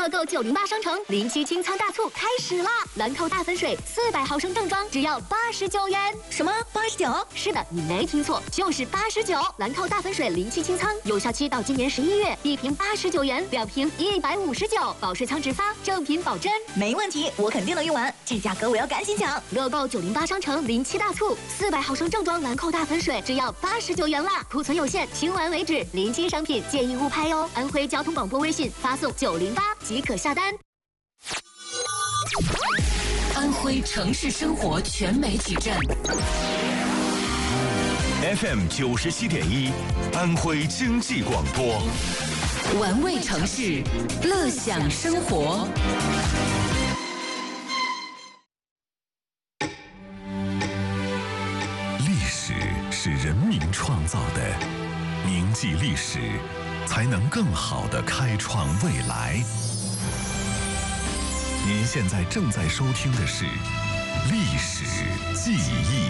乐购908商城07清仓大促开始啦！兰蔻大粉水400毫升正装只要89元。 什么89？ 是的，你没听错，就是89。兰蔻大粉水07清仓，有效期到今年11月，1瓶89元，2瓶159，保税仓直发，正品保真。 没问题，我肯定能用完，这价格我要赶紧抢！ 乐购908商城07大促，400毫升正装兰蔻大粉水只要89元啦，库存有限，清完为止，临期商品建议勿拍哦。安徽交通广播微信发送908即可下单。 安徽城市生活全媒体站 FM 97.1，安徽经济广播， 玩味城市，乐享生活。 历史是人民创造的，铭记历史，才能更好地开创未来。您现在正在收听的是《历史记忆》。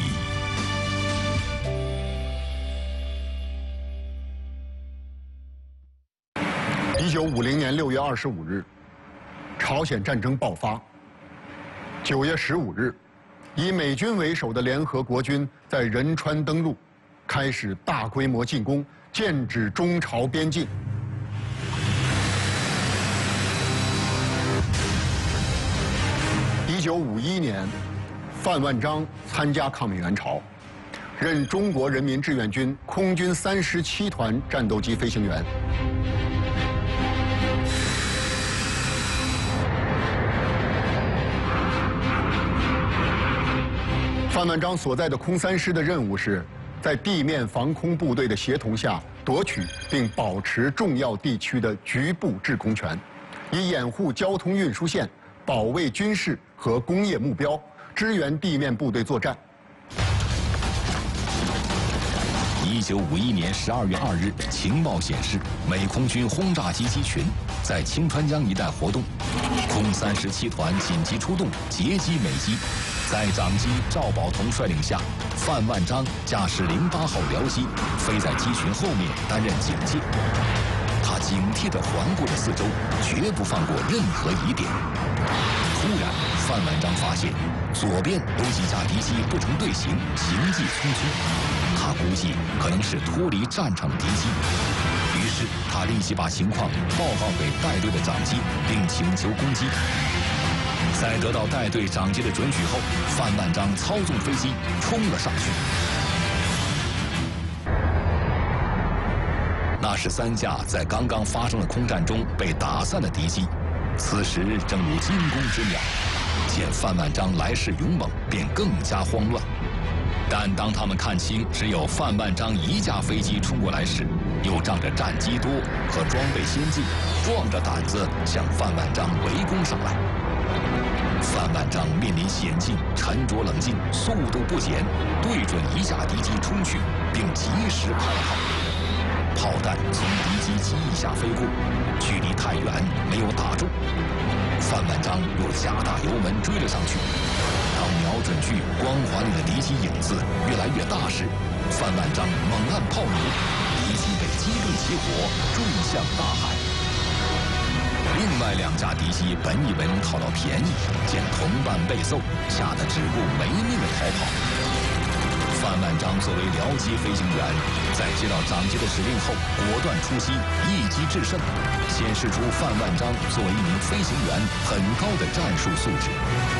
1950年6月25日，朝鲜战争爆发。9月15日，以美军为首的联合国军在仁川登陆，开始大规模进攻，剑指中朝边境。1951年，范万章参加抗美援朝，任中国人民志愿军空军317团战斗机飞行员。范万章所在的空3师的任务是，在地面防空部队的协同下，夺取并保持重要地区的局部制空权，以掩护交通运输线，保卫军事和工业目标，支援地面部队作战。 1951年12月2日，情报显示，美空军轰炸机机群在清川江一带活动，空317团紧急出动截击美机。在长机赵宝同率领下，范万章驾驶08号僚机飞在机群后面担任警戒。他警惕地环顾着四周，绝不放过任何疑点。突然，范万章发现左边有几架敌机不成队形，行迹匆匆。他估计可能是脱离战场的敌机，于是他立即把情况报告给带队的长机，并请求攻击。在得到带队长机的准许后，范万章操纵飞机冲了上去。那是3架在刚刚发生的空战中被打散的敌机，此时正如惊弓之鸟。见范万章来势勇猛，便更加慌乱。但当他们看清只有范万章1架飞机冲过来时，又仗着战机多和装备先进，壮着胆子向范万章围攻上来。范万章面临险境，沉着冷静，速度不减，对准1架敌机冲去，并及时开炮。炮弹从敌机机翼下飞过，距离太远，没有打中。范万章又加大油门追了上去。当瞄准距光环里的敌机影子越来越大时，范万章猛按炮钮，敌机被机盾起火，坠向大海。另外2架敌机本以为能讨到便宜，见同伴被揍，吓得只顾没命的逃跑。范万章作为僚机飞行员，在接到长机的指令后，果断出击，一击制胜，显示出范万章作为一名飞行员很高的战术素质。